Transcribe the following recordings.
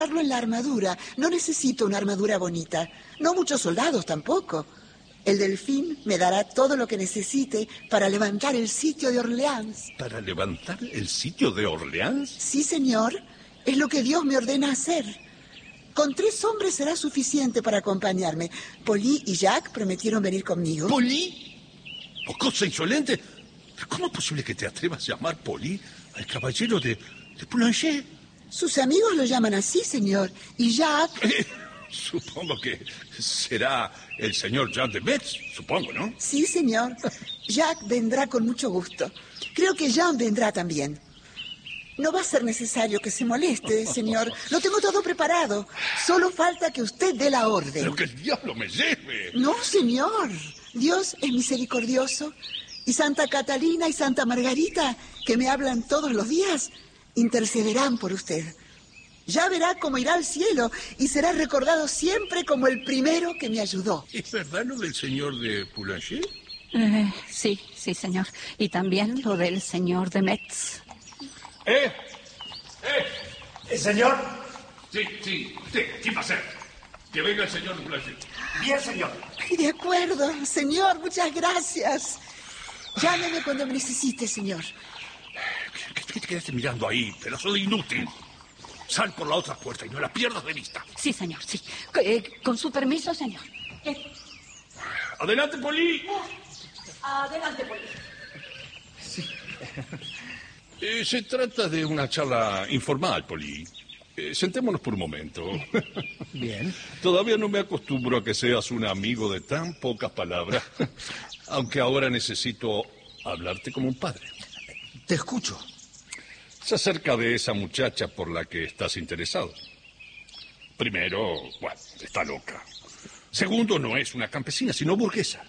en la armadura. No necesito una armadura bonita. No muchos soldados tampoco. El delfín me dará todo lo que necesite para levantar el sitio de Orleans. ¿Para levantar el sitio de Orleans? Sí, señor. Es lo que Dios me ordena hacer. Con 3 hombres será suficiente para acompañarme. Polly y Jacques prometieron venir conmigo. ¿Polly? ¡Oh, cosa insolente! ¿Cómo es posible que te atrevas a llamar Polly al caballero de Boulanger? Sus amigos lo llaman así, señor. Y Jacques... Supongo que será el señor Jean de Metz, supongo, ¿no? Sí, señor. Jacques vendrá con mucho gusto. Creo que Jean vendrá también. No va a ser necesario que se moleste, señor. Lo tengo todo preparado. Solo falta que usted dé la orden. ¡Pero que el diablo me lleve! No, señor. Dios es misericordioso. Y Santa Catalina y Santa Margarita, que me hablan todos los días, intercederán por usted. Ya verá cómo irá al cielo y será recordado siempre como el primero que me ayudó. ¿Es verdad lo del señor de Boulanger? Sí, señor. Y también lo del señor de Metz. ¿El señor? Sí. ¿Quién va a ser? Que venga el señor de Boulanger. Bien, señor. Ay, de acuerdo, señor. Muchas gracias. Llámeme cuando me necesite, señor. ¿Qué te quedaste mirando ahí, pedazo de inútil? Sal por la otra puerta y no la pierdas de vista. Sí, señor, sí. Con su permiso, señor. ¡Adelante, Polly! Adelante, Polly. Se trata de una charla informal, Polly. Sentémonos por un momento. Bien. Todavía no me acostumbro a que seas un amigo de tan pocas palabras, aunque ahora necesito hablarte como un padre. Te escucho. Es acerca de esa muchacha por la que estás interesado. Primero, bueno, está loca. Segundo, no es una campesina, sino burguesa.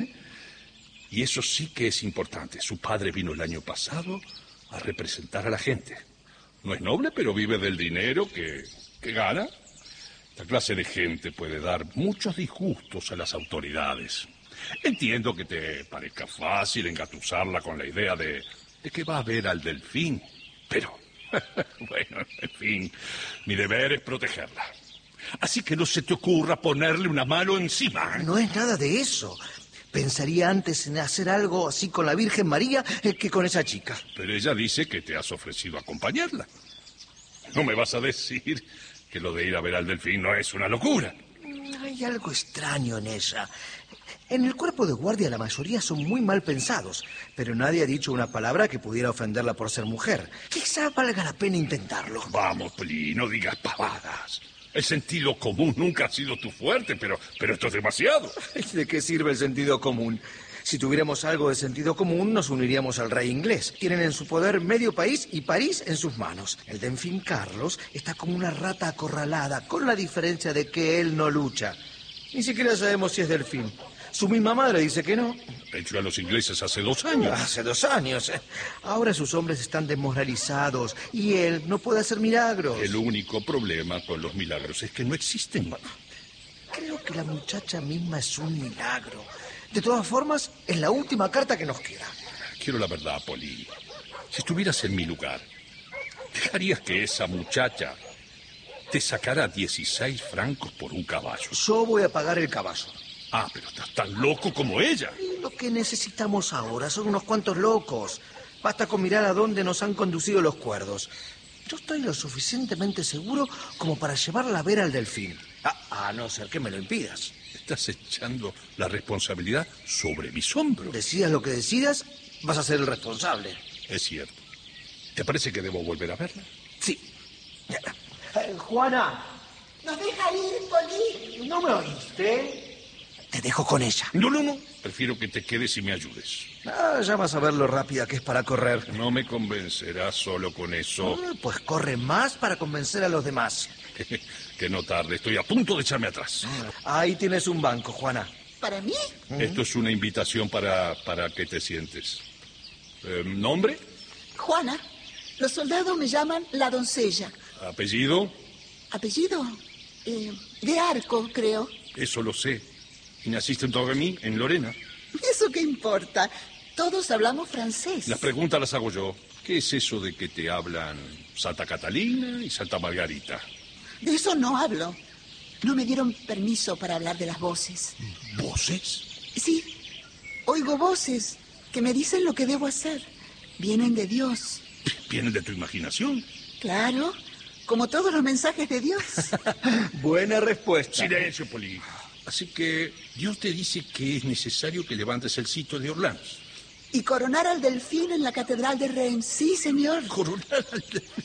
Y eso sí que es importante. Su padre vino el año pasado a representar a la gente. No es noble, pero vive del dinero que gana. Esta clase de gente puede dar muchos disgustos a las autoridades. Entiendo que te parezca fácil engatusarla con la idea de que va a ver al delfín. Pero, bueno, en fin, mi deber es protegerla. Así que no se te ocurra ponerle una mano encima. No es nada de eso. Pensaría antes en hacer algo así con la Virgen María que con esa chica. Pero ella dice que te has ofrecido a acompañarla. No me vas a decir que lo de ir a ver al delfín no es una locura. Hay algo extraño en ella. En el cuerpo de guardia la mayoría son muy mal pensados, pero nadie ha dicho una palabra que pudiera ofenderla por ser mujer. Quizá valga la pena intentarlo. Vamos, Pli, no digas pavadas. El sentido común nunca ha sido tu fuerte, pero esto es demasiado. ¿De qué sirve el sentido común? Si tuviéramos algo de sentido común, nos uniríamos al rey inglés. Tienen en su poder medio país y París en sus manos. El delfín Carlos está como una rata acorralada, con la diferencia de que él no lucha. Ni siquiera sabemos si es delfín. Su misma madre dice que no. Hecho a los ingleses hace 2 años. Hace 2 años. Ahora sus hombres están desmoralizados y él no puede hacer milagros. El único problema con los milagros es que no existen. Creo que la muchacha misma es un milagro. De todas formas, es la última carta que nos queda. Quiero la verdad, Polly. Si estuvieras en mi lugar, ¿dejarías que esa muchacha te sacara 16 francos por un caballo? Yo voy a pagar el caballo. Ah, pero estás tan loco como ella. Lo que necesitamos ahora son unos cuantos locos. Basta con mirar a dónde nos han conducido los cuerdos. Yo estoy lo suficientemente seguro como para llevarla a ver al delfín. A no ser que me lo impidas. Estás echando la responsabilidad sobre mis hombros. Decidas lo que decidas, vas a ser el responsable. Es cierto. ¿Te parece que debo volver a verla? Sí. Juana. ¿Nos deja ir, Polly? ¿No me oíste? Te dejo con ella. No. Prefiero que te quedes y me ayudes. Ya vas a ver lo rápida que es para correr. No me convencerás solo con eso. Pues corre más para convencer a los demás. Que no tarde, estoy a punto de echarme atrás. Ahí tienes un banco, Juana. ¿Para mí? Esto es una invitación para que te sientes. ¿Nombre? Juana. Los soldados me llaman la doncella. ¿Apellido? ¿Apellido? De Arco, creo. Eso lo sé. ¿Y naciste en Torremí, en Lorena? ¿Eso qué importa? Todos hablamos francés. Las preguntas las hago yo. ¿Qué es eso de que te hablan Santa Catalina y Santa Margarita? De eso no hablo. No me dieron permiso para hablar de las voces. ¿Voces? Sí, oigo voces que me dicen lo que debo hacer. Vienen de Dios. ¿Vienen de tu imaginación? Claro, como todos los mensajes de Dios. Buena respuesta. Silencio, Polly. Así que Dios te dice que es necesario que levantes el sitio de Orleans. Y coronar al delfín en la catedral de Reims. Sí, señor. Coronar al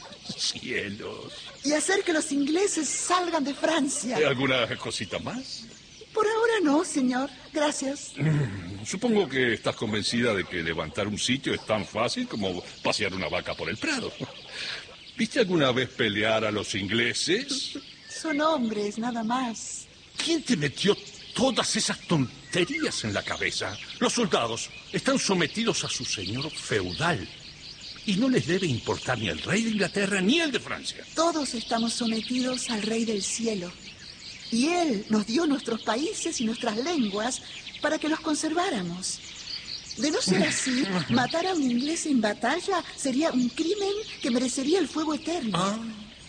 cielos. Y hacer que los ingleses salgan de Francia. ¿Alguna cosita más? Por ahora no, señor. Gracias. Supongo que estás convencida de que levantar un sitio es tan fácil como pasear una vaca por el prado. ¿Viste alguna vez pelear a los ingleses? Son hombres, nada más. ¿Quién te metió todas esas tonterías en la cabeza? Los soldados están sometidos a su señor feudal. Y no les debe importar ni el rey de Inglaterra ni el de Francia. Todos estamos sometidos al Rey del Cielo. Y Él nos dio nuestros países y nuestras lenguas para que los conserváramos. De no ser así, matar a un inglés en batalla sería un crimen que merecería el fuego eterno.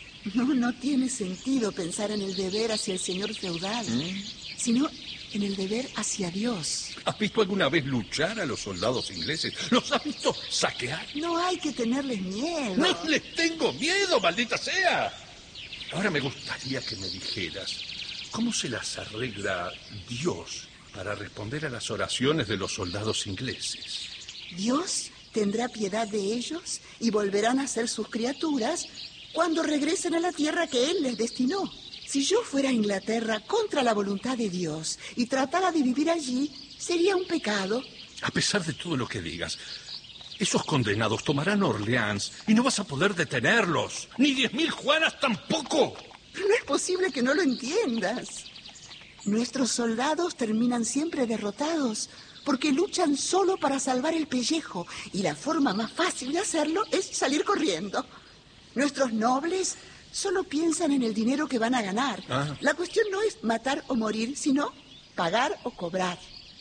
No tiene sentido pensar en el deber hacia el señor feudal, sino en el deber hacia Dios. ¿Has visto alguna vez luchar a los soldados ingleses? ¿Los has visto saquear? No hay que tenerles miedo. ¡No les tengo miedo, maldita sea! Ahora me gustaría que me dijeras cómo se las arregla Dios para responder a las oraciones de los soldados ingleses. Dios tendrá piedad de ellos y volverán a ser sus criaturas cuando regresen a la tierra que Él les destinó. Si yo fuera a Inglaterra contra la voluntad de Dios y tratara de vivir allí, sería un pecado. A pesar de todo lo que digas, esos condenados tomarán Orleans y no vas a poder detenerlos. Ni 10.000 Juanas tampoco. No es posible que no lo entiendas. Nuestros soldados terminan siempre derrotados porque luchan solo para salvar el pellejo y la forma más fácil de hacerlo es salir corriendo. Nuestros nobles solo piensan en el dinero que van a ganar. La cuestión no es matar o morir, sino pagar o cobrar.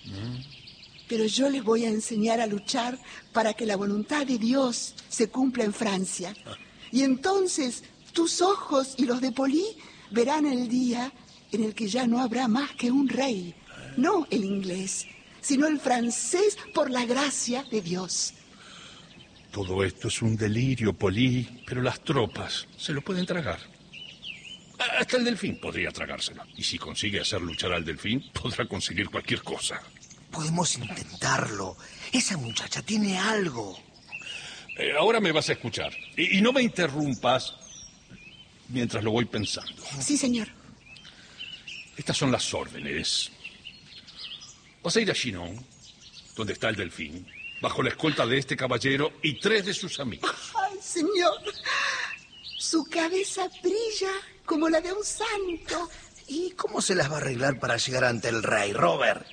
Pero yo les voy a enseñar a luchar para que la voluntad de Dios se cumpla en Francia. Y entonces tus ojos y los de Polly verán el día en el que ya no habrá más que un rey. No el inglés, sino el francés por la gracia de Dios. Todo esto es un delirio, Polly, pero las tropas se lo pueden tragar. Hasta el delfín podría tragárselo. Y si consigue hacer luchar al delfín, podrá conseguir cualquier cosa. Podemos intentarlo. Esa muchacha tiene algo. Ahora me vas a escuchar. Y no me interrumpas mientras lo voy pensando. Sí, señor. Estas son las órdenes. Vas a ir a Chinon, donde está el delfín, bajo la escolta de este caballero y 3 de sus amigos. ¡Ay, señor! Su cabeza brilla como la de un santo. ¿Y cómo se las va a arreglar para llegar ante el rey, Robert?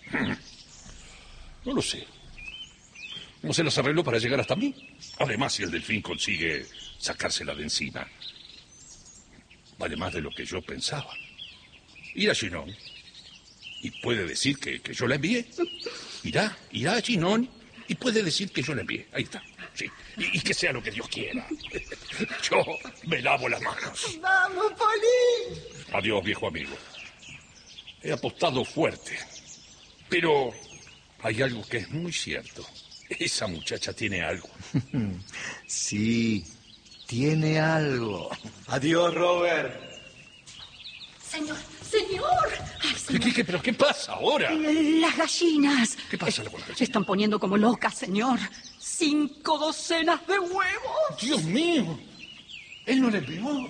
No lo sé. ¿Cómo se las arregló para llegar hasta mí? Además, si el delfín consigue sacársela de encima, vale más de lo que yo pensaba. Ir a Chinon y puede decir que yo la envié. Irá a Chinon y puede decir que yo la envié. Ahí está. Sí. Y que sea lo que Dios quiera. Yo me lavo las manos. ¡Vamos, Polly! Adiós, viejo amigo. He apostado fuerte. Pero hay algo que es muy cierto. Esa muchacha tiene algo. Sí, tiene algo. Adiós, Robert. Señor, señor. Ay, señor. ¿Pero qué pasa ahora? Las gallinas. ¿Qué pasa con las gallinas? Se están poniendo como locas, señor. 5 docenas de huevos. ¡Dios mío! Él no le pegó.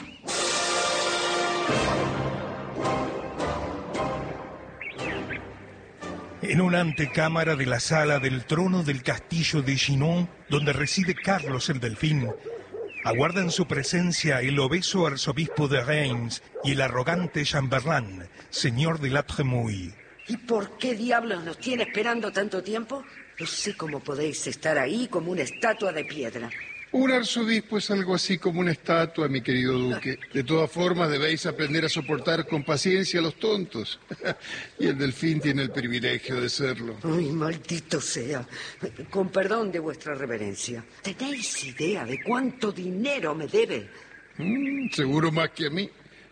En una antecámara de la sala del trono del castillo de Chinon, donde reside Carlos el Delfín, aguardan su presencia el obeso arzobispo de Reims y el arrogante Chamberlain, señor de la Tremouille. ¿Y por qué diablos nos tiene esperando tanto tiempo? No sé cómo podéis estar ahí como una estatua de piedra. Un arzobispo es algo así como una estatua, mi querido duque. De todas formas, debéis aprender a soportar con paciencia a los tontos. Y el delfín tiene el privilegio de serlo. Ay, maldito sea. Con perdón de vuestra reverencia. ¿Tenéis idea de cuánto dinero me debe? Seguro más que a mí.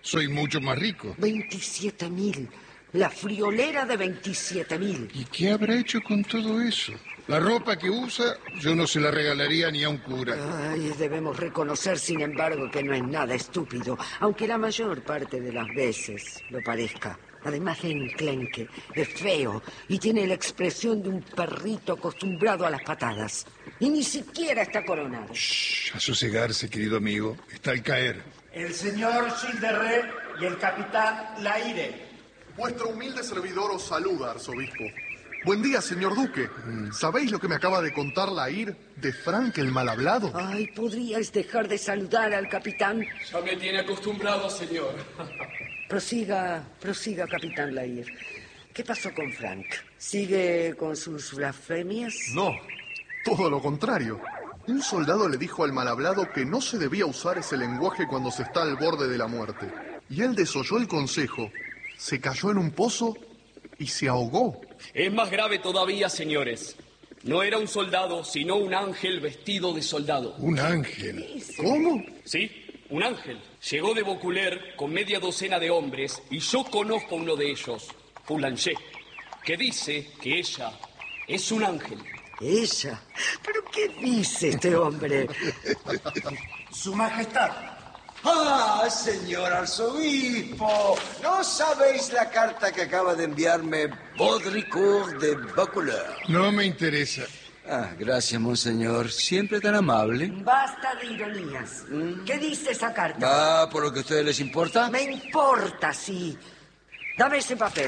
soy mucho más rico. 27.000. La friolera de 27.000. ¿Y qué habrá hecho con todo eso? La ropa que usa, yo no se la regalaría ni a un cura. Ay, debemos reconocer, sin embargo, que no es nada estúpido, aunque la mayor parte de las veces lo parezca. Además de enclenque, es feo y tiene la expresión de un perrito acostumbrado a las patadas. Y ni siquiera está coronado. Shh, a sosegarse, querido amigo. Está al caer. El señor Gilles de Rais y el capitán Laire. Vuestro humilde servidor os saluda, arzobispo. Buen día, señor duque. ¿Sabéis lo que me acaba de contar Laire de Frank el mal hablado? Ay, ¿podríais dejar de saludar al capitán? Ya me tiene acostumbrado, señor. Prosiga, capitán Laire. ¿Qué pasó con Frank? ¿Sigue con sus blasfemias? No, todo lo contrario. Un soldado le dijo al mal hablado que no se debía usar ese lenguaje cuando se está al borde de la muerte. Y él desoyó el consejo, se cayó en un pozo y se ahogó. Es más grave todavía, señores. No era un soldado, sino un ángel vestido de soldado. ¿Un ángel? ¿Cómo? Sí, un ángel. Llegó de Vaucouleurs con media docena de hombres y yo conozco a uno de ellos, Boulanger, que dice que ella es un ángel. ¿Ella? ¿Pero qué dice este hombre? Su majestad. ¡Ah, señor arzobispo! ¿No sabéis la carta que acaba de enviarme Baudricourt de Vaucouleurs? No me interesa. Ah, gracias, monseñor. Siempre tan amable. Basta de ironías. ¿Qué dice esa carta? Ah, ¿por lo que a ustedes les importa? Me importa, sí. Dame ese papel.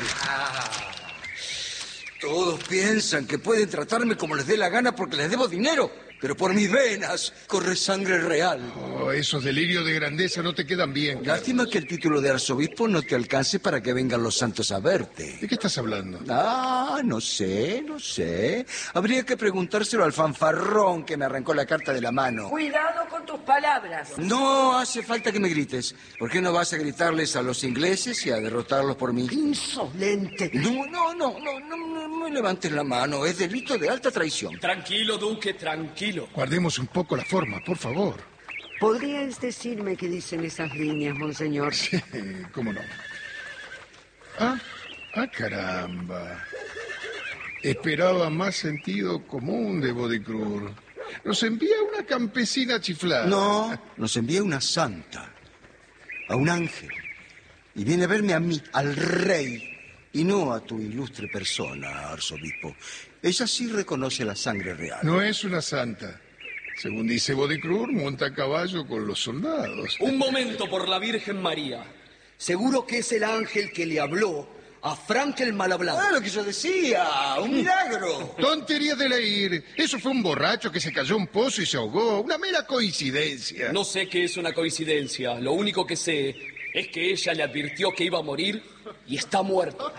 Todos piensan que pueden tratarme como les dé la gana porque les debo dinero. Pero por mis venas corre sangre real. Oh, esos delirios de grandeza no te quedan bien. Lástima que el título de arzobispo no te alcance para que vengan los santos a verte. ¿De qué estás hablando? Ah, no sé. Habría que preguntárselo al fanfarrón que me arrancó la carta de la mano. Cuidado con tus palabras. No hace falta que me grites. ¿Por qué no vas a gritarles a los ingleses y a derrotarlos por mí? Insolente. No levantes la mano. Es delito de alta traición. Tranquilo, duque, tranquilo. Guardemos un poco la forma, por favor. ¿Podríais decirme qué dicen esas líneas, monseñor? Sí, cómo no. Caramba. Esperaba más sentido común de Baudricourt. Nos envía una campesina chiflada. No, nos envía una santa. A un ángel. Y viene a verme a mí, al rey. Y no a tu ilustre persona, arzobispo. Ella sí reconoce la sangre real. No es una santa. Según dice Baudricourt, monta a caballo con los soldados. Un momento, por la Virgen María. Seguro que es el ángel que le habló a Frank el mal hablado. Ah, lo que yo decía, un milagro. Tontería de Laire. Eso fue un borracho que se cayó a un pozo y se ahogó. Una mera coincidencia. No sé qué es una coincidencia. Lo único que sé es que ella le advirtió que iba a morir y está muerto.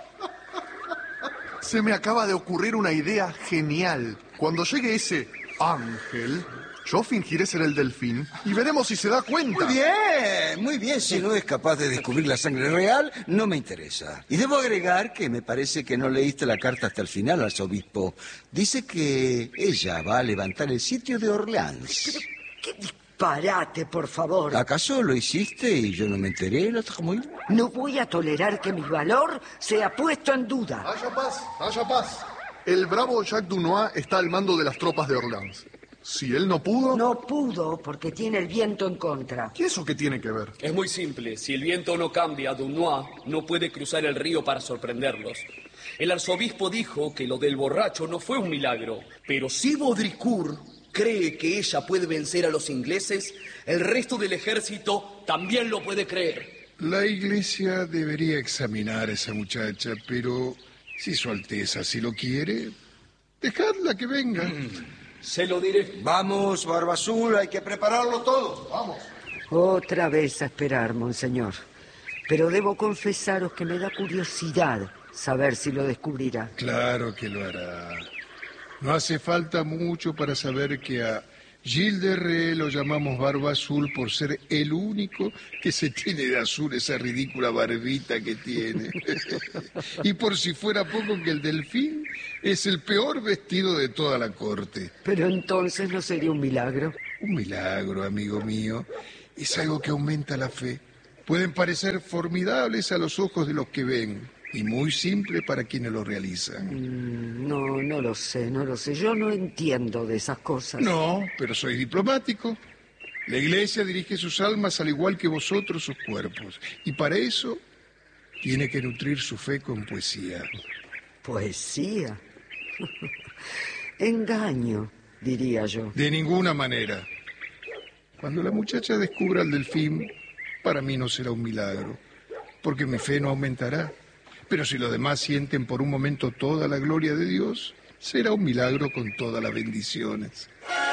Se me acaba de ocurrir una idea genial. Cuando llegue ese ángel, yo fingiré ser el delfín y veremos si se da cuenta. Muy bien. Si no es capaz de descubrir la sangre real, no me interesa. Y debo agregar que me parece que no leíste la carta hasta el final, arzobispo. Dice que ella va a levantar el sitio de Orleans. ¿Qué disparate, por favor? ¿Acaso lo hiciste y yo no me enteré, la Tremouille? No voy a tolerar que mi valor sea puesto en duda. Haya paz. El bravo Jacques Dunois está al mando de las tropas de Orleans. Si él no pudo... No pudo porque tiene el viento en contra. ¿Y eso qué tiene que ver? Es muy simple. Si el viento no cambia, Dunois no puede cruzar el río para sorprenderlos. El arzobispo dijo que lo del borracho no fue un milagro. Pero si Baudricourt cree que ella puede vencer a los ingleses, el resto del ejército también lo puede creer. La iglesia debería examinar a esa muchacha, pero si su Alteza así lo quiere, dejadla que venga. Se lo diré. Vamos, Barba Azul, hay que prepararlo todo. Vamos. Otra vez a esperar, monseñor. Pero debo confesaros que me da curiosidad saber si lo descubrirá. Claro que lo hará. No hace falta mucho para saber que a Gilles de Rais lo llamamos Barba Azul por ser el único que se tiene de azul esa ridícula barbita que tiene. Y por si fuera poco que el delfín es el peor vestido de toda la corte. Pero entonces no sería un milagro. Un milagro, amigo mío, es algo que aumenta la fe. Pueden parecer formidables a los ojos de los que ven y muy simples para quienes lo realizan. No lo sé. Yo no entiendo de esas cosas. No, pero soy diplomático. La Iglesia dirige sus almas al igual que vosotros sus cuerpos. Y para eso tiene que nutrir su fe con poesía. ¿Poesía? Engaño, diría yo. De ninguna manera. Cuando la muchacha descubra al delfín, para mí no será un milagro, porque mi fe no aumentará. Pero si los demás sienten por un momento toda la gloria de Dios, será un milagro con todas las bendiciones.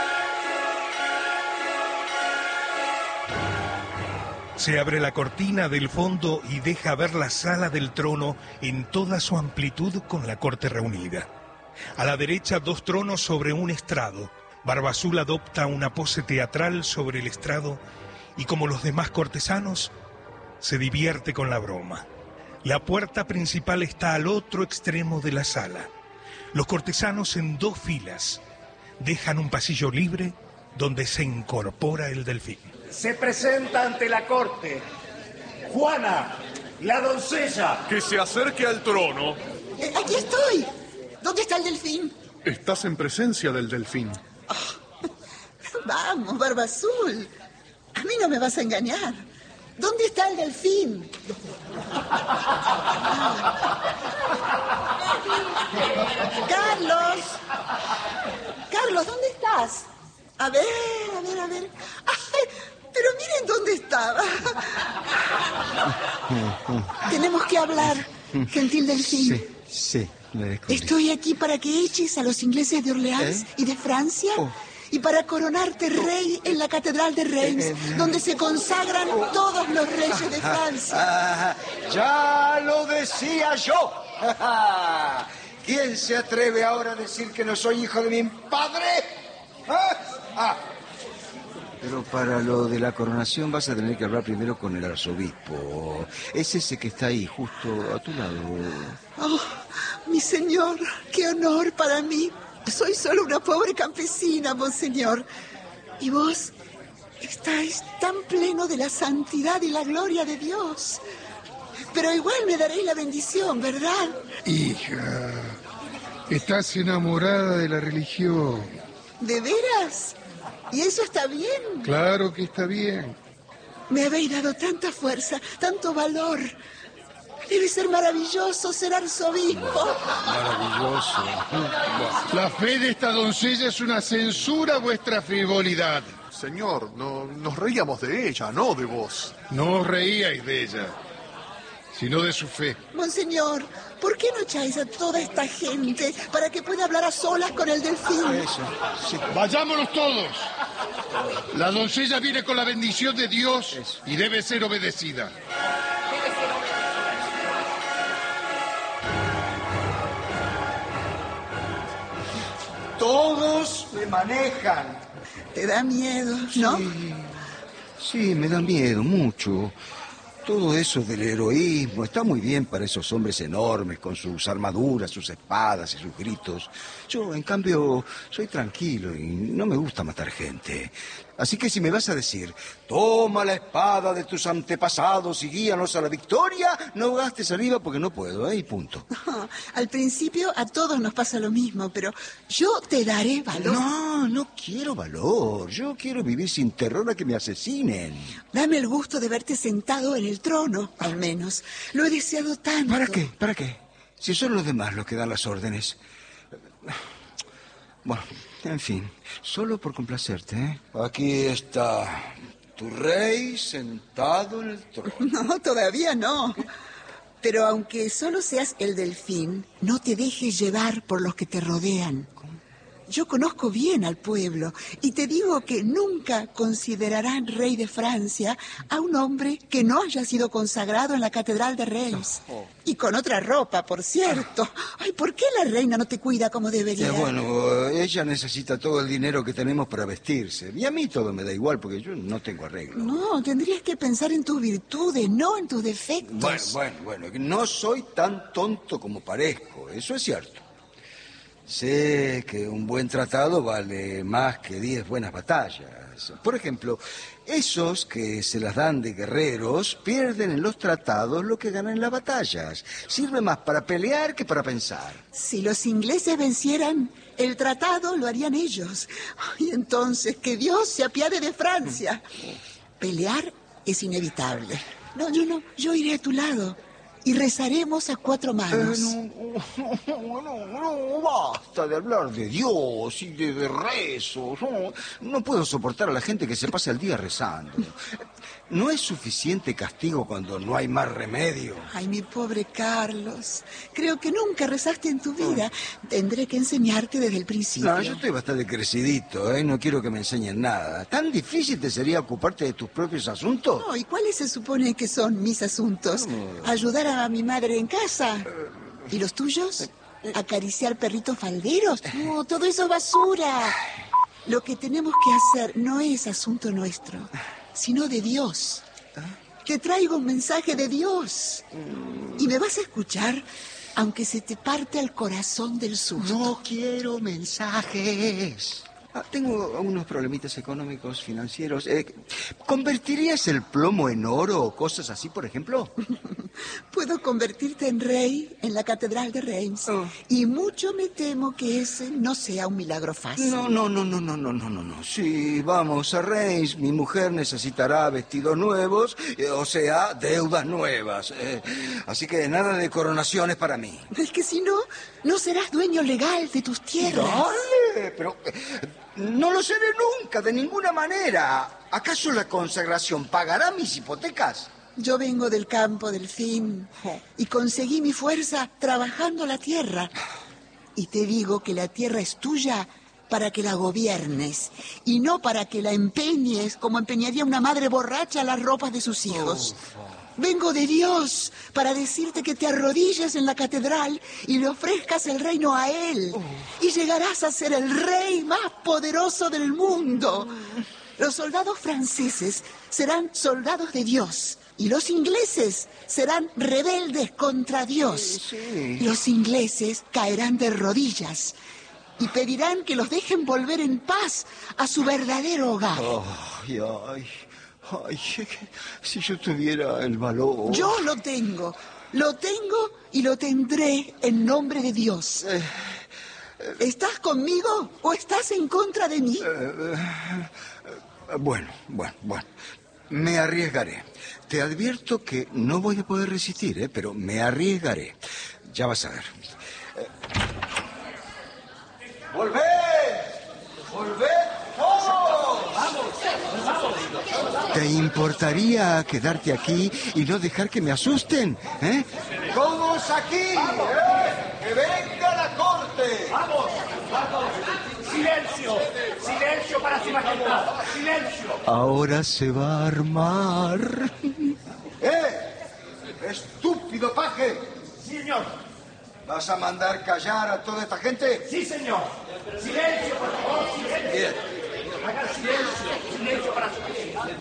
Se abre la cortina del fondo y deja ver la sala del trono en toda su amplitud con la corte reunida. A la derecha 2 tronos sobre un estrado. Barba Azul adopta una pose teatral sobre el estrado y, como los demás cortesanos, se divierte con la broma. La puerta principal está al otro extremo de la sala. Los cortesanos en 2 filas dejan un pasillo libre donde se incorpora el delfín. Se presenta ante la corte Juana, la doncella. Que se acerque al trono. Aquí estoy. ¿Dónde está el delfín? Estás en presencia del delfín. Vamos, Barba Azul. A mí no me vas a engañar. ¿Dónde está el delfín? ¡Carlos! ¡Carlos, ¿dónde estás? A ver. ¡Ay! Pero miren dónde estaba. Tenemos que hablar, gentil delfín. Sí, me descubrí. Estoy aquí para que eches a los ingleses de Orleans y de Francia y para coronarte rey en la Catedral de Reims, donde se consagran todos los reyes de Francia. ¡Ya lo decía yo! ¿Quién se atreve ahora a decir que no soy hijo de mi padre? Pero para lo de la coronación vas a tener que hablar primero con el arzobispo. Es ese que está ahí, justo a tu lado. Oh, mi señor, qué honor para mí. Soy solo una pobre campesina, monseñor. Y vos estáis tan pleno de la santidad y la gloria de Dios. Pero igual me daréis la bendición, ¿verdad? Hija, estás enamorada de la religión. ¿De veras? ¿Y eso está bien? Claro que está bien. Me habéis dado tanta fuerza, tanto valor. Debe ser maravilloso ser arzobispo. Maravilloso. La fe de esta doncella es una censura a vuestra frivolidad. Señor, nos reíamos de ella, no de vos. No os reíais de ella, sino de su fe. Monseñor, ¿por qué no echáis a toda esta gente para que pueda hablar a solas con el delfín? Eso, sí. Vayámonos todos. La doncella viene con la bendición de Dios y debe ser obedecida. Todos me manejan. Te da miedo, ¿no? Sí, me da miedo, mucho. Todo eso del heroísmo está muy bien para esos hombres enormes con sus armaduras, sus espadas y sus gritos. Yo, en cambio, soy tranquilo y no me gusta matar gente. Así que si me vas a decir, toma la espada de tus antepasados y guíanos a la victoria, no gastes saliva porque no puedo, y punto. Al principio a todos nos pasa lo mismo, pero yo te daré valor. No quiero valor. Yo quiero vivir sin terror a que me asesinen. Dame el gusto de verte sentado en el trono, al menos. Lo he deseado tanto. ¿Para qué? ¿Para qué? Si son los demás los que dan las órdenes. Bueno, en fin, solo por complacerte, ¿eh? Aquí está tu rey sentado en el trono. No, todavía no. Pero aunque solo seas el delfín, no te dejes llevar por los que te rodean. Yo conozco bien al pueblo y te digo que nunca considerarán rey de Francia a un hombre que no haya sido consagrado en la Catedral de Reims. Y con otra ropa, por cierto. Ay, ¿por qué la reina no te cuida como debería? Bueno, ella necesita todo el dinero que tenemos para vestirse. Y a mí todo me da igual porque yo no tengo arreglo. No, tendrías que pensar en tus virtudes, no en tus defectos. Bueno, no soy tan tonto como parezco, eso es cierto. Sé que un buen tratado vale más que 10 buenas batallas. Por ejemplo, esos que se las dan de guerreros pierden en los tratados lo que ganan en las batallas. Sirve más para pelear que para pensar. Si los ingleses vencieran, el tratado lo harían ellos. Y entonces que Dios se apiade de Francia. Pelear es inevitable. No, yo iré a tu lado. Y rezaremos a 4 manos. No, basta de hablar de Dios y de rezos. No puedo soportar a la gente que se pasa el día rezando. ¿No es suficiente castigo cuando no hay más remedio? Ay, mi pobre Carlos. Creo que nunca rezaste en tu vida. Tendré que enseñarte desde el principio. No, yo estoy bastante crecidito, ¿eh? No quiero que me enseñen nada. ¿Tan difícil te sería ocuparte de tus propios asuntos? No, ¿y cuáles se supone que son mis asuntos? ¿Ayudar a mi madre en casa? ¿Y los tuyos? ¿Acariciar perritos falderos? No, todo eso es basura. Lo que tenemos que hacer no es asunto nuestro, sino de Dios. Te traigo un mensaje de Dios. Y me vas a escuchar, aunque se te parte el corazón del susto. No quiero mensajes. Tengo unos problemitas económicos, financieros. ¿Convertirías el plomo en oro o cosas así, por ejemplo? Puedo convertirte en rey en la Catedral de Reims. Y mucho me temo que ese no sea un milagro fácil. No. Sí, vamos a Reims. Mi mujer necesitará vestidos nuevos, o sea, deudas nuevas. Así que nada de coronaciones para mí. Es que si no, no serás dueño legal de tus tierras. Dale, pero no lo seré nunca, de ninguna manera. ¿Acaso la consagración pagará mis hipotecas? Yo vengo del campo del fin y conseguí mi fuerza trabajando la tierra. Y te digo que la tierra es tuya para que la gobiernes y no para que la empeñes como empeñaría una madre borracha las ropas de sus hijos. Vengo de Dios para decirte que te arrodilles en la catedral y le ofrezcas el reino a Él. Y llegarás a ser el rey más poderoso del mundo. Los soldados franceses serán soldados de Dios. Y los ingleses serán rebeldes contra Dios. Sí. Los ingleses caerán de rodillas y pedirán que los dejen volver en paz a su verdadero hogar. Ay, si yo tuviera el valor. Yo lo tengo y lo tendré en nombre de Dios. ¿Estás conmigo o estás en contra de mí? Bueno. Me arriesgaré. Te advierto que no voy a poder resistir, pero me arriesgaré. Ya vas a ver. ¡Volved! ¡Todos! ¡Vamos! ¿Te importaría quedarte aquí y no dejar que me asusten? ¡Todos aquí! ¡Que venga la corte! ¡Vamos! ¡Silencio! ¡Silencio para su majestad! ¡Silencio! Ahora se va a armar. ¡Estúpido paje! Sí, señor. ¿Vas a mandar callar a toda esta gente? Sí, señor. Silencio, por favor, silencio. Bien. Hagan silencio. Silencio para su majestad.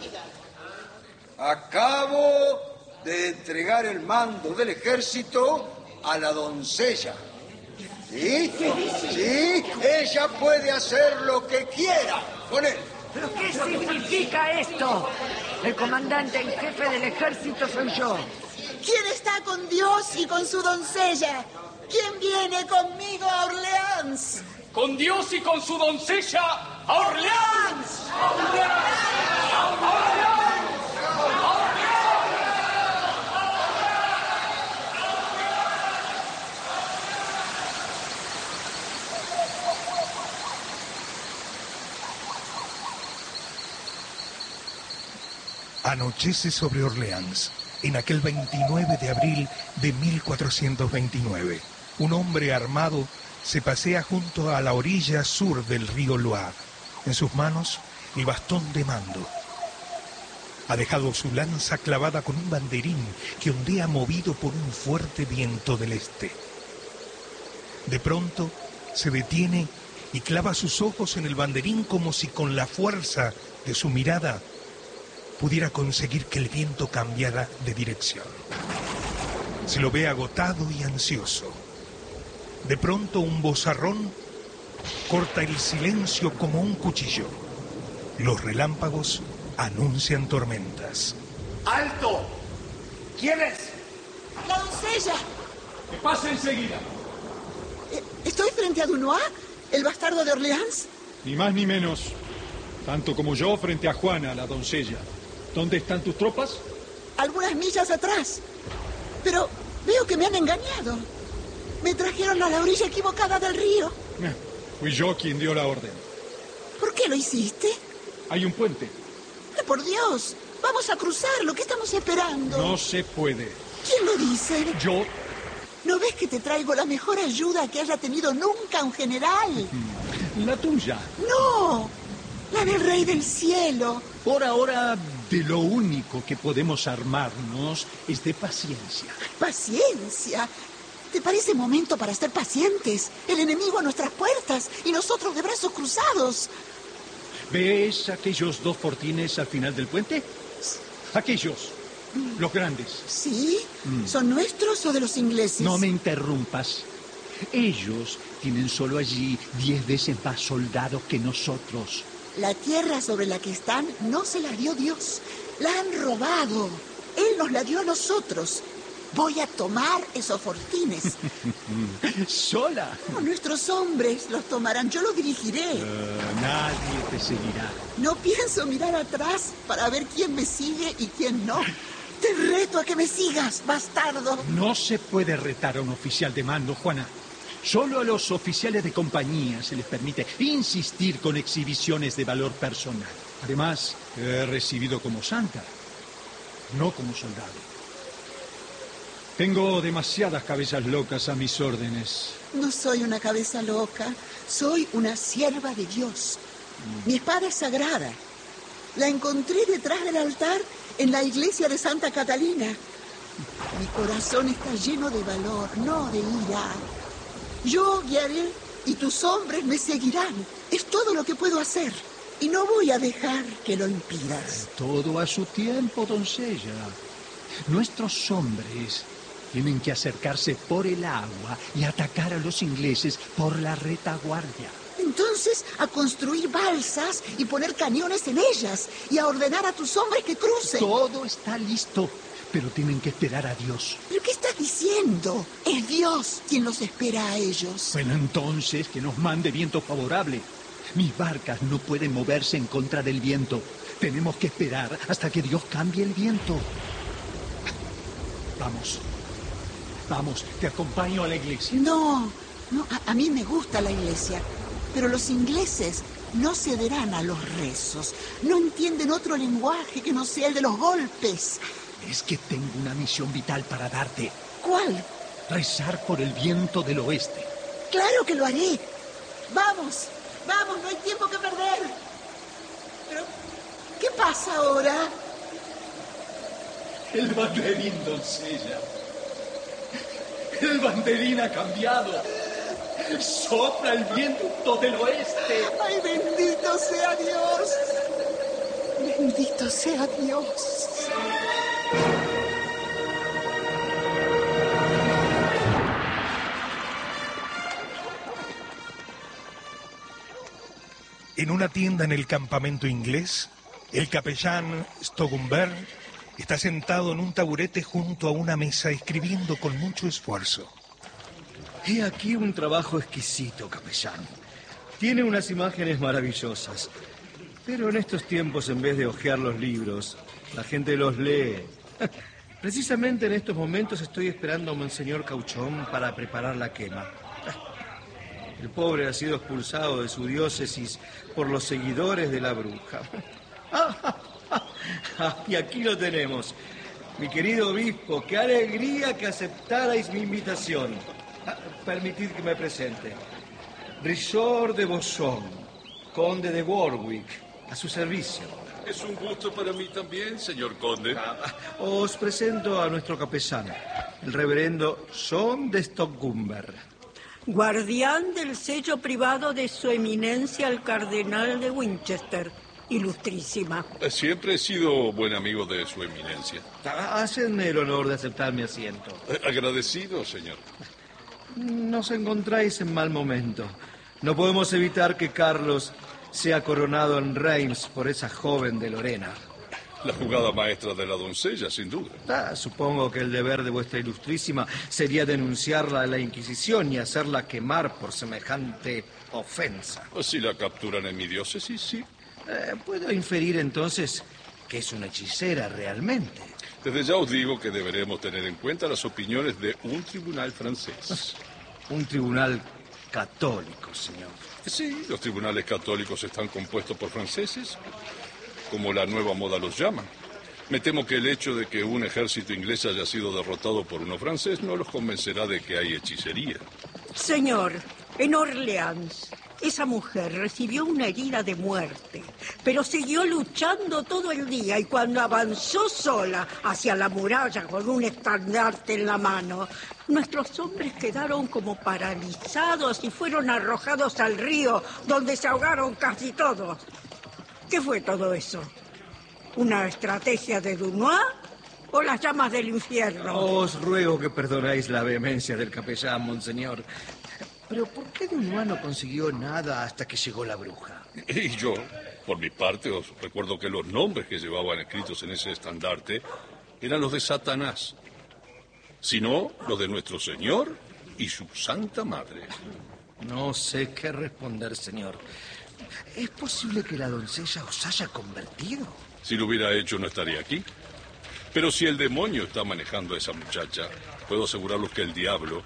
Acabo de entregar el mando del ejército a la doncella. ¿Sí? Sí, ella puede hacer lo que quiera con él. ¿Pero qué significa esto? El comandante en jefe del ejército soy yo. ¿Quién está con Dios y con su doncella? ¿Quién viene conmigo a Orleans? Con Dios y con su doncella, ¡a Orleans! ¡A Orleans! ¡A Orleans! Anochece sobre Orleans, en aquel 29 de abril de 1429. Un hombre armado se pasea junto a la orilla sur del río Loire. En sus manos, el bastón de mando. Ha dejado su lanza clavada con un banderín que ondea movido por un fuerte viento del este. De pronto, se detiene y clava sus ojos en el banderín como si con la fuerza de su mirada pudiera conseguir que el viento cambiara de dirección. Se lo ve agotado y ansioso. De pronto un vozarrón corta el silencio como un cuchillo. Los relámpagos anuncian tormentas. ¡Alto! ¿Quién es? ¡La doncella! ¡Que pase enseguida! ¿Estoy frente a Dunois, el bastardo de Orleans? Ni más ni menos. Tanto como yo frente a Juana, la doncella. ¿Dónde están tus tropas? Algunas millas atrás. Pero veo que me han engañado. Me trajeron a la orilla equivocada del río. Fui yo quien dio la orden. ¿Por qué lo hiciste? Hay un puente. Por Dios, vamos a cruzarlo. ¿Qué estamos esperando? No se puede. ¿Quién lo dice? Yo. ¿No ves que te traigo la mejor ayuda que haya tenido nunca un general? La tuya. No, la del Rey del Cielo. Por ahora, de lo único que podemos armarnos es de paciencia. ¿Paciencia? ¿Te parece momento para ser pacientes? El enemigo a nuestras puertas y nosotros de brazos cruzados. ¿Ves aquellos dos fortines al final del puente? Aquellos, los grandes. ¿Sí? ¿Son nuestros o de los ingleses? No me interrumpas. Ellos tienen solo allí 10 veces más soldados que nosotros. La tierra sobre la que están no se la dio Dios. La han robado. Él nos la dio a nosotros. Voy a tomar esos fortines. ¿Sola? No, nuestros hombres los tomarán. Yo los dirigiré. Nadie te seguirá. No pienso mirar atrás para ver quién me sigue y quién no. Te reto a que me sigas, bastardo. No se puede retar a un oficial de mando, Juana. Solo a los oficiales de compañía se les permite insistir con exhibiciones de valor personal. Además, he recibido como santa, no como soldado. Tengo demasiadas cabezas locas a mis órdenes. No soy una cabeza loca, soy una sierva de Dios. Mi espada es sagrada. La encontré detrás del altar en la iglesia de Santa Catalina. Mi corazón está lleno de valor, no de ira. Yo guiaré y tus hombres me seguirán. Es todo lo que puedo hacer. Y no voy a dejar que lo impidas. Todo a su tiempo, doncella. Nuestros hombres tienen que acercarse por el agua y atacar a los ingleses por la retaguardia. Entonces, a construir balsas y poner cañones en ellas y a ordenar a tus hombres que crucen. Todo está listo, pero tienen que esperar a Dios. ¿Pero qué estás diciendo? Es Dios quien los espera a ellos. Bueno, entonces que nos mande viento favorable. Mis barcas no pueden moverse en contra del viento. Tenemos que esperar hasta que Dios cambie el viento. Vamos. Vamos, te acompaño a la iglesia. No, a mí me gusta la iglesia. Pero los ingleses no cederán a los rezos. No entienden otro lenguaje que no sea el de los golpes. Es que tengo una misión vital para darte. ¿Cuál? Rezar por el viento del oeste. Claro que lo haré. Vamos, vamos, no hay tiempo que perder. Pero, ¿qué pasa ahora? El banderín, doncella. El banderín ha cambiado. Sopla el viento del oeste. ¡Ay, bendito sea Dios! Bendito sea Dios. En una tienda en el campamento inglés, el capellán Stogumber está sentado en un taburete junto a una mesa escribiendo con mucho esfuerzo. He aquí un trabajo exquisito, capellán. Tiene unas imágenes maravillosas. Pero en estos tiempos, en vez de hojear los libros, la gente los lee. Precisamente en estos momentos estoy esperando a Monseñor Cauchón para preparar la quema. El pobre ha sido expulsado de su diócesis por los seguidores de la bruja. Y aquí lo tenemos. Mi querido obispo, qué alegría que aceptarais mi invitación. Permitid que me presente. Richard de Bosson, conde de Warwick, a su servicio. Es un gusto para mí también, señor conde. Os presento a nuestro capellán, el reverendo John de Stogumber. Guardián del sello privado de su eminencia el cardenal de Winchester, ilustrísima. Siempre he sido buen amigo de su eminencia. Hacedme el honor de aceptar mi asiento. Agradecido, señor. Nos encontráis en mal momento. No podemos evitar que Carlos sea coronado en Reims por esa joven de Lorena. La jugada maestra de la doncella, sin duda. Supongo que el deber de vuestra ilustrísima sería denunciarla a la Inquisición y hacerla quemar por semejante ofensa. Si la capturan en mi diócesis, sí. Puedo inferir entonces que es una hechicera realmente. Desde ya os digo que deberemos tener en cuenta las opiniones de un tribunal francés. Un tribunal católico, señor. Sí, los tribunales católicos están compuestos por franceses, como la nueva moda los llama. Me temo que el hecho de que un ejército inglés haya sido derrotado por uno francés no los convencerá de que hay hechicería. Señor, en Orleans, esa mujer recibió una herida de muerte, pero siguió luchando todo el día y cuando avanzó sola hacia la muralla con un estandarte en la mano, nuestros hombres quedaron como paralizados y fueron arrojados al río, donde se ahogaron casi todos. ¿Qué fue todo eso? ¿Una estrategia de Dunois o las llamas del infierno? Os ruego que perdonéis la vehemencia del capellán, monseñor. Pero ¿por qué Dunois no consiguió nada hasta que llegó la bruja? Y yo, por mi parte, os recuerdo que los nombres que llevaban escritos en ese estandarte eran los de Satanás, sino los de nuestro Señor y su Santa Madre. No sé qué responder, señor. ¿Es posible que la doncella os haya convertido? Si lo hubiera hecho, no estaría aquí. Pero si el demonio está manejando a esa muchacha, puedo asegurarles que el diablo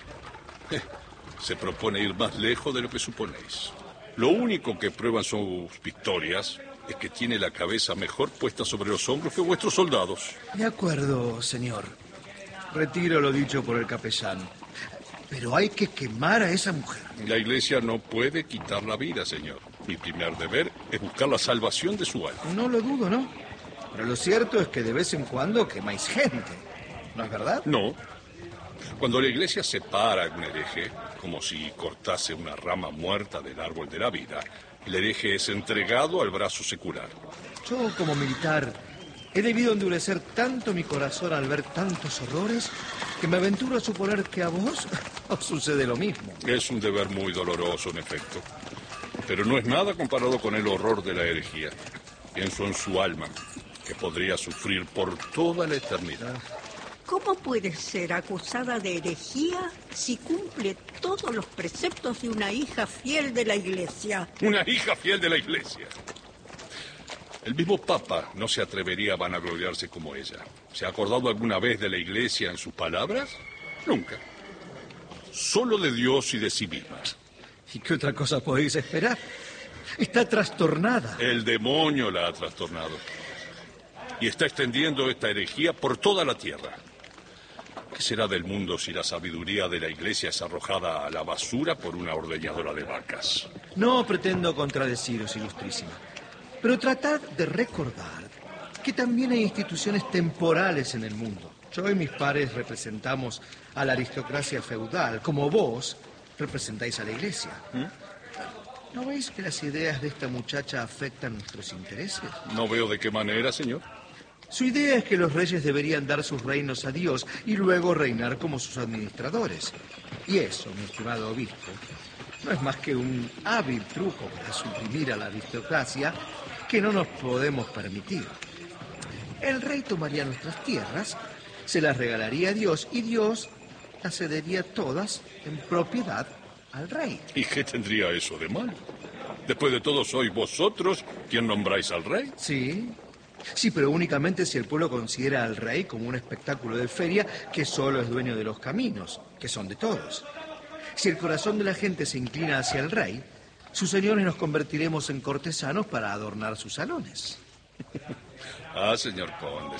se propone ir más lejos de lo que suponéis. Lo único que prueban sus victorias es que tiene la cabeza mejor puesta sobre los hombros que vuestros soldados. De acuerdo, señor. Retiro lo dicho por el capellán. Pero hay que quemar a esa mujer. La iglesia no puede quitar la vida, señor. Mi primer deber es buscar la salvación de su alma. No lo dudo, ¿no? Pero lo cierto es que de vez en cuando quemáis gente. ¿No es verdad? No. Cuando la iglesia separa a un hereje, como si cortase una rama muerta del árbol de la vida, el hereje es entregado al brazo secular. Yo, como militar, he debido endurecer tanto mi corazón al ver tantos horrores que me aventuro a suponer que a vos os sucede lo mismo. Es un deber muy doloroso, en efecto. Pero no es nada comparado con el horror de la herejía. Pienso en su alma, que podría sufrir por toda la eternidad. ¿Cómo puede ser acusada de herejía si cumple todos los preceptos de una hija fiel de la Iglesia? Una hija fiel de la Iglesia. El mismo Papa no se atrevería a vanagloriarse como ella. ¿Se ha acordado alguna vez de la Iglesia en sus palabras? Nunca. Solo de Dios y de sí misma. ¿Y qué otra cosa podéis esperar? Está trastornada. El demonio la ha trastornado. Y está extendiendo esta herejía por toda la tierra. ¿Qué será del mundo si la sabiduría de la Iglesia es arrojada a la basura por una ordeñadora de vacas? No pretendo contradeciros, ilustrísima. Pero tratad de recordar que también hay instituciones temporales en el mundo. Yo y mis pares representamos a la aristocracia feudal, como vos representáis a la Iglesia. ¿No veis que las ideas de esta muchacha afectan nuestros intereses? No veo de qué manera, señor. Su idea es que los reyes deberían dar sus reinos a Dios y luego reinar como sus administradores. Y eso, mi estimado obispo, no es más que un hábil truco para suprimir a la aristocracia que no nos podemos permitir. El rey tomaría nuestras tierras, se las regalaría a Dios y Dios las cedería todas en propiedad al rey. ¿Y qué tendría eso de malo? Después de todo, ¿sois vosotros quien nombráis al rey? Sí, pero únicamente si el pueblo considera al rey como un espectáculo de feria que solo es dueño de los caminos, que son de todos. Si el corazón de la gente se inclina hacia el rey, sus señores nos convertiremos en cortesanos para adornar sus salones. Señor conde.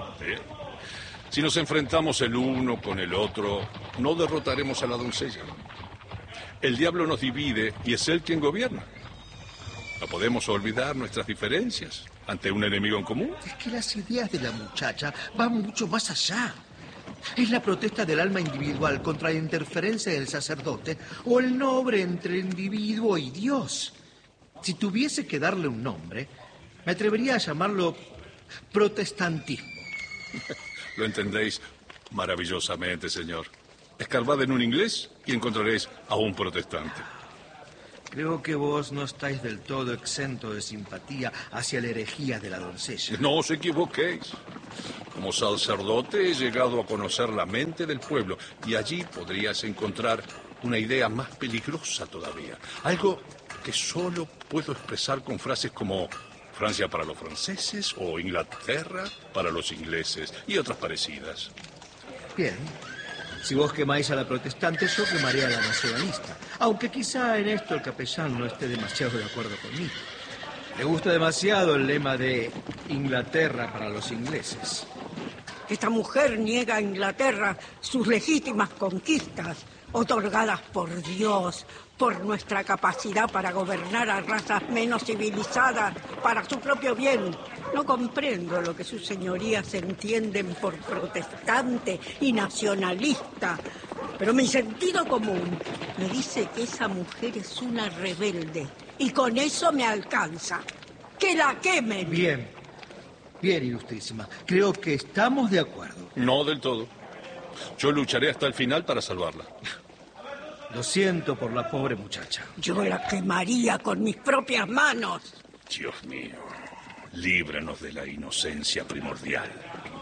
Si nos enfrentamos el uno con el otro, no derrotaremos a la doncella. El diablo nos divide y es él quien gobierna. No podemos olvidar nuestras diferencias ante un enemigo en común. Es que las ideas de la muchacha van mucho más allá. Es la protesta del alma individual contra la interferencia del sacerdote o el nombre entre el individuo y Dios. Si tuviese que darle un nombre, me atrevería a llamarlo protestantismo. Lo entendéis maravillosamente, señor. Escarbad en un inglés y encontraréis a un protestante. Creo que vos no estáis del todo exento de simpatía hacia la herejía de la doncella. No os equivoquéis. Como sacerdote he llegado a conocer la mente del pueblo y allí podrías encontrar una idea más peligrosa todavía. Algo que solo puedo expresar con frases como Francia para los franceses o Inglaterra para los ingleses y otras parecidas. Bien. Si vos quemáis a la protestante, yo quemaré a la nacionalista. Aunque quizá en esto el capellán no esté demasiado de acuerdo conmigo. Le gusta demasiado el lema de Inglaterra para los ingleses. Esta mujer niega a Inglaterra sus legítimas conquistas, otorgadas por Dios, por nuestra capacidad para gobernar a razas menos civilizadas para su propio bien. No comprendo lo que sus señorías entienden por protestante y nacionalista, pero mi sentido común me dice que esa mujer es una rebelde y con eso me alcanza. ¡Que la quemen! Bien, bien, ilustrísima. Creo que estamos de acuerdo. No del todo. Yo lucharé hasta el final para salvarla. Lo siento por la pobre muchacha. Yo la quemaría con mis propias manos. Dios mío, líbranos de la inocencia primordial.